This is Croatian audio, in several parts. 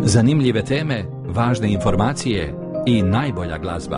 Zanimljive teme, važne informacije i najbolja glazba.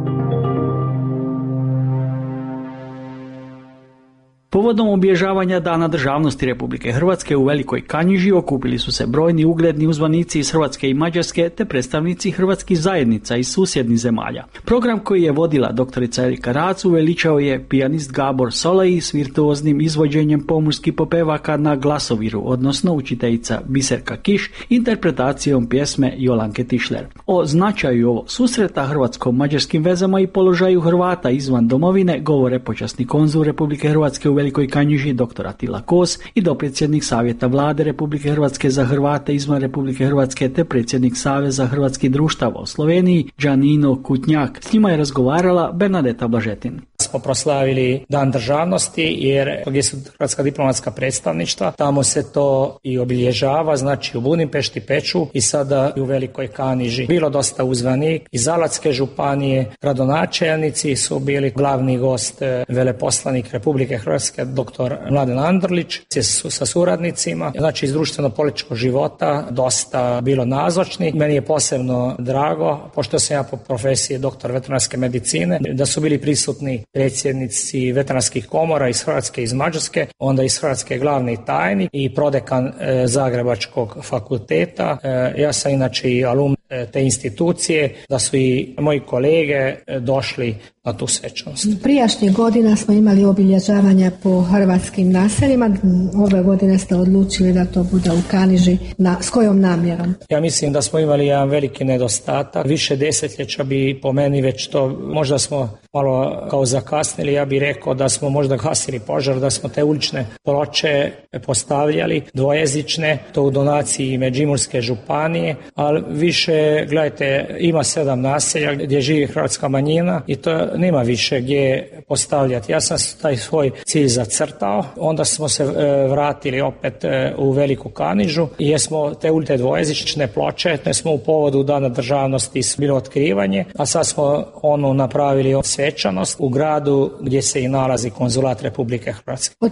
Povodom obilježavanja Dana državnosti Republike Hrvatske u Velikoj Kanjiži okupili su se brojni ugledni uzvanici iz Hrvatske i Mađarske te predstavnici hrvatskih zajednica iz susjednih zemalja. Program koji je vodila doktorica Erika Rac uveličao je pijanist Gabor Solej s virtuoznim izvođenjem pomorskih popevaka na glasoviru, odnosno učiteljica Biserka Kiš interpretacijom pjesme Jolanke Tišler. O značaju ovog susreta, hrvatsko-mađarskim vezama i položaju Hrvata izvan domovine govore počasni konzul Republike Hrvatske u Velikoj Kanjiži dr. Atila Kos i dopredsjednik Savjeta Vlade Republike Hrvatske za Hrvate izvan Republike Hrvatske te predsjednik Saveza hrvatskih društava u Sloveniji Đanino Kutnjak. S njima je razgovarala Bernadeta Blažetin. Smo proslavili Dan državnosti jer gdje su hrvatska diplomatska predstavništva, tamo se to i obilježava, znači u Budimpešti, Peču i sada i u Velikoj Kanjiži. Bilo dosta uzvanik iz Zalatske županije, gradonačelnici su bili, glavni gost veleposlanik Republike Hrvatske dr. Mladen Andrlić sa suradnicima, znači iz društveno-političkog života dosta bilo nazočni. Meni je posebno drago, pošto sam ja po profesiji doktor veterinarske medicine, da su bili prisutni predsjednici veterinarskih komora iz Hrvatske i iz Mađarske, onda iz Hrvatske glavni tajnik i prodekan Zagrebačkog fakulteta. Ja sam inače i alumni te institucije, da su i moji kolege došli na tu svečanost. Prijašnjih godina smo imali obilježavanja po hrvatskim naseljima. Ove godine ste odlučili da to bude u Kanjiži. S kojom namjerom? Ja mislim da smo imali jedan veliki nedostatak. Više desetljeća bi po meni već to, možda smo malo kao zakasnili, ja bih rekao da smo možda gasili požar, da smo te ulične ploče postavljali dvojezične, to u donaciji Međimurske županije, ali više, gledajte, ima 7 naselja gdje živi hrvatska manjina i to nema više gdje postavljati. Ja sam taj svoj cilj zacrtao, onda smo se vratili opet u Veliku Kanjižu i jesmo te ulične dvojezične ploče, te smo u povodu Dana državnosti bilo otkrivanje, a sad smo napravili svečanost u gradu gdje se i nalazi konzulat Republike Hrvatske. Od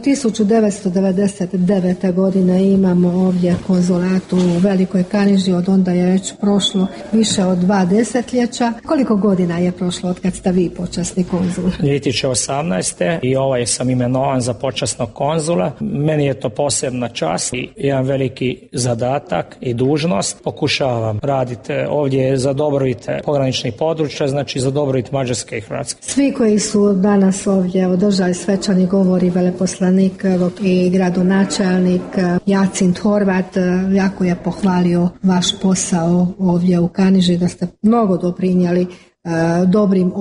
1999. godine imamo ovdje konzulat u Velikoj Kanjiži, od onda je već prošlo više od 2 desetljeća. Koliko godina je prošlo od kad ste vi počasni konzul? 2018. i sam imenovan za počasnog konzula. Meni je to posebna čast i jedan veliki zadatak i dužnost. Pokušavam raditi ovdje za dobrobit pograničnih područja, znači za dobrobit Mađarske i Hrvatske. Svi koji su danas ovdje održali svečani govor i veleposlanik i gradonačelnik Jacint Horvat jako je pohvalio vaš posao ovdje u Kanjiži, da ste mnogo doprinijeli dobrim